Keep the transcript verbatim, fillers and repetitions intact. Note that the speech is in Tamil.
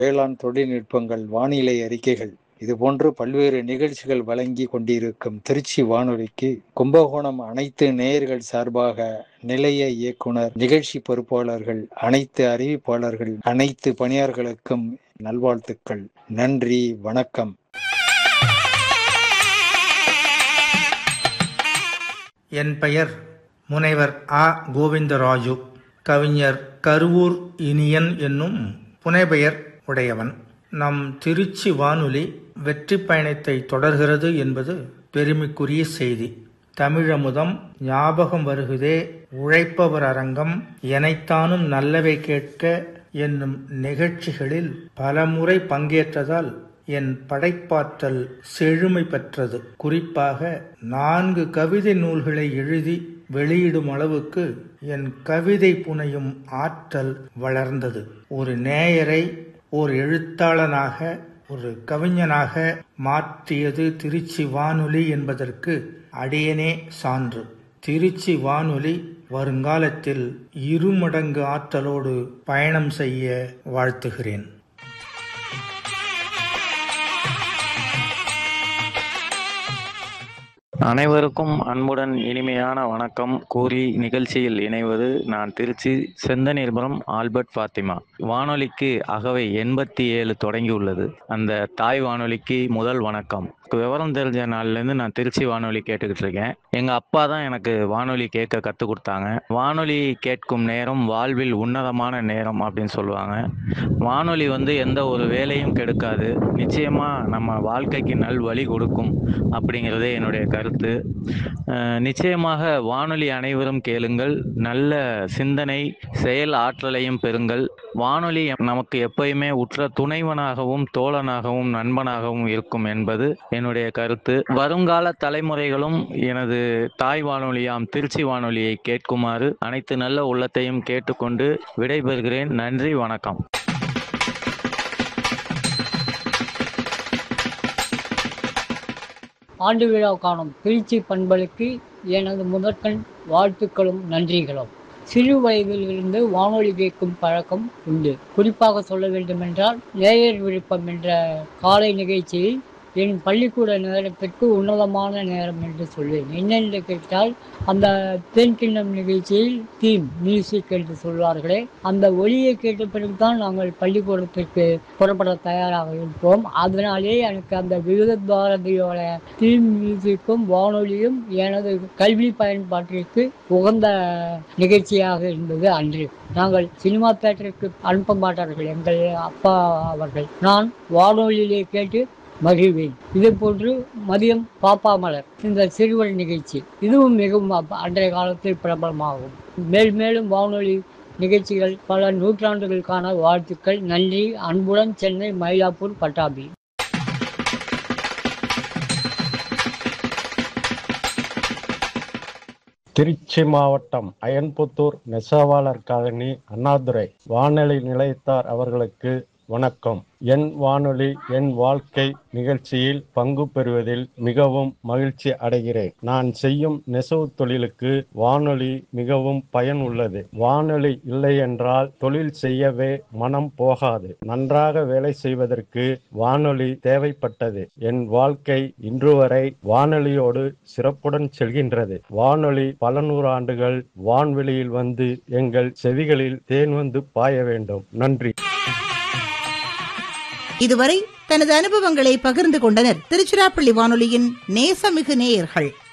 வேளாண் தொழில்நுட்பங்கள், வானிலை அறிக்கைகள் இதுபோன்று பல்வேறு நிகழ்ச்சிகள் வழங்கி கொண்டிருக்கும் திருச்சி வானொலிக்கு கும்பகோணம் அனைத்து நேயர்கள் சார்பாக நிலைய இயக்குனர், நிகழ்ச்சி பொறுப்பாளர்கள், அனைத்து அறிவிப்பாளர்கள், அனைத்து பணியாளர்களுக்கும் நல்வாழ்த்துக்கள். நன்றி, வணக்கம். என் பெயர் முனைவர் ஆ கோவிந்தராஜு. கவிஞர் கருவூர் இனியன் என்னும் புனைபெயர் உடையவன். நம் திருச்சி வானொலி வெற்றி பயணத்தை தொடர்கிறது என்பது பெருமைக்குரிய செய்தி. தமிழமுதம், ஞாபகம் வருகுதே, உழைப்பவர் அரங்கம், எனைத்தானும் நல்லவை கேட்க என்னும் நிகழ்ச்சிகளில் பலமுறை பங்கேற்றதால் என் படைப்பாற்றல் செழுமை பெற்றது. குறிப்பாக நான்கு கவிதை நூல்களை எழுதி வெளியிடும் அளவுக்கு என் கவிதை புனையும் ஆற்றல் வளர்ந்தது. ஒரு நேயரை ஒரு எழுத்தாளனாக, ஒரு கவிஞனாக மாற்றியது திருச்சி வானொலி என்பதற்கு அடியனே சான்று. திருச்சி வானொலி வருங்காலத்தில் இருமடங்கு ஆற்றலோடு பயணம் செய்ய வாழ்த்துகிறேன். அனைவருக்கும் அன்புடன் இனிமையான வணக்கம் கூறி நிகழ்ச்சியில் இணைவது நான் திருச்சி செந்தநீர்புரம் ஆல்பர்ட் பாத்திமா. வானொலிக்கு அகவை எண்பத்தி ஏழு தொடங்கியுள்ளது. அந்த தாய் வானொலிக்கு முதல் வணக்கம். விவரம் தெரிஞ்ச நாள்லேருந்து நான் திருச்சி வானொலி கேட்டுக்கிட்டு இருக்கேன். எங்கள் அப்பா தான் எனக்கு வானொலி கேட்க கற்றுக் கொடுத்தாங்க. வானொலி கேட்கும் நேரம் வாழ்வில் உன்னதமான நேரம் அப்படின்னு சொல்லுவாங்க. வானொலி வந்து எந்த ஒரு வேலையும் கெடுக்காது, நிச்சயமாக நம்ம வாழ்க்கைக்கு நல் வழி கொடுக்கும் அப்படிங்கிறதே என்னுடைய கருத்து. நிச்சயமாக வானொலி அனைவரும் கேளுங்கள், நல்ல சிந்தனை செயல் ஆற்றலையும் பெறுங்கள். வானொலி நமக்கு எப்பயுமே உற்ற துணைவனாகவும் தோழனாகவும் நண்பனாகவும் இருக்கும் என்பது என்னுடைய கருத்து. வருங்கால தலைமுறைகளும் எனது தாய் வானொலியாம் திருச்சி வானொலியை கேட்குமாறு அனைத்து நல்ல உள்ளத்தையும் கேட்டுக்கொண்டு விடைபெறுகிறேன். நன்றி, வணக்கம். ஆண்டு விழா காணும் திருச்சி பண்பலுக்கு எனது முதற்கண் வாழ்த்துக்களும் நன்றிகளும். சிறு வயதிலிருந்து வானொலி கேட்கும் பழக்கம் உண்டு. குறிப்பாக சொல்ல வேண்டுமென்றால் நேயர் விருப்பம் என்ற காலை நிகழ்ச்சியில் என் பள்ளிக்கூட நேரத்திற்கு உன்னதமான நேரம் என்று சொல்வேன். என்னென்று கேட்டால், அந்த தேன்கிண்ணம் நிகழ்ச்சியில் தீம் மியூசிக் என்று சொல்வார்களே, அந்த ஒலியை கேட்ட பிறகுதான் நாங்கள் பள்ளிக்கூடத்திற்கு புறப்பட தயாராக இருப்போம். அதனாலே எனக்கு அந்த விவித பாரதியோட தீம் மியூசிக்கும் வானொலியும் எனது கல்வி பயன்பாட்டிற்கு உகந்த நிகழ்ச்சியாக இருந்தது அன்று. நாங்கள் சினிமா தியேட்டருக்கு அனுப்ப மாட்டார்கள் எங்கள் அப்பா அவர்கள். நான் வானொலியிலே கேட்டு மகிழ்வேன். இதே போன்று மதியம் பாப்பா மலர் இந்த சிறுவர் நிகழ்ச்சி, இதுவும் மிகவும் அன்றைய காலத்தில் பிரபலமாகும். மேல் மேலும் வானொலி நிகழ்ச்சிகள் பல நூற்றாண்டுகளுக்கான வாழ்த்துக்கள். நன்றி. அன்புடன் சென்னை மயிலாப்பூர் பட்டாபி. திருச்சி மாவட்டம் அயன்புத்தூர் நெசவாளர் காலனி அண்ணாதுரை வானொலி நிலையத்தார் அவர்களுக்கு வணக்கம். என் வானொலி என் வாழ்க்கை நிகழ்ச்சியில் பங்கு பெறுவதில் மிகவும் மகிழ்ச்சி அடைகிறேன். நான் செய்யும் நெசவு தொழிலுக்கு வானொலி மிகவும் பயன் உள்ளது. வானொலி இல்லை என்றால் தொழில் செய்யவே மனம் போகாது. நன்றாக வேலை செய்வதற்கு வானொலி தேவைப்பட்டது. என் வாழ்க்கை இன்று வரை வானொலியோடு சிறப்புடன் செல்கின்றது. வானொலி பல நூறு ஆண்டுகள் வான்வெளியில் வந்து எங்கள் செவிகளில் தேன் வந்து பாய வேண்டும். நன்றி. இதுவரை தனது அனுபவங்களை பகிர்ந்து கொண்டனர் திருச்சிராப்பள்ளி வானொலியின் நேசமிகு நேயர்கள்.